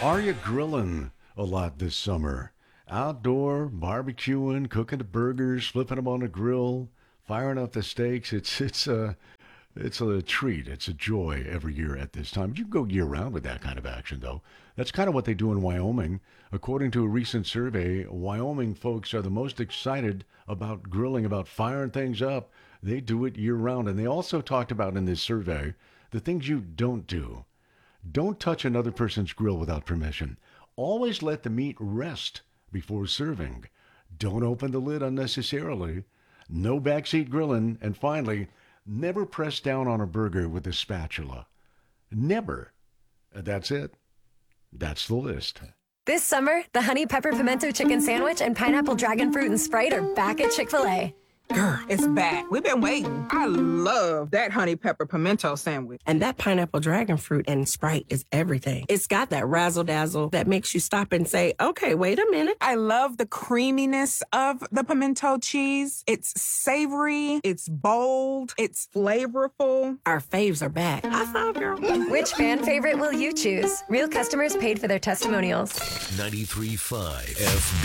Are you grilling a lot this summer? Outdoor, barbecuing, cooking the burgers, flipping them on the grill, firing up the steaks. It's a treat. It's a joy every year at this time. You can go year round with that kind of action, though. That's kind of what they do in Wyoming. According to a recent survey, Wyoming folks are the most excited about grilling, about firing things up. They do it year round. And they also talked about in this survey the things you don't do. Don't touch another person's grill without permission. Always let the meat rest before serving. Don't open the lid unnecessarily. No backseat grilling. And finally, never press down on a burger with a spatula. Never. That's it. That's the list. This summer, the Honey Pepper Pimento Chicken Sandwich and Pineapple Dragon Fruit and Sprite are back at Chick-fil-A. Girl, it's back. We've been waiting. I love that honey pepper pimento sandwich. And that pineapple dragon fruit and Sprite is everything. It's got that razzle dazzle that makes you stop and say, okay, wait a minute. I love the creaminess of the pimento cheese. It's savory, it's bold, it's flavorful. Our faves are back. I thought, girl. Which fan favorite will you choose? Real customers paid for their testimonials. 93.5 FB.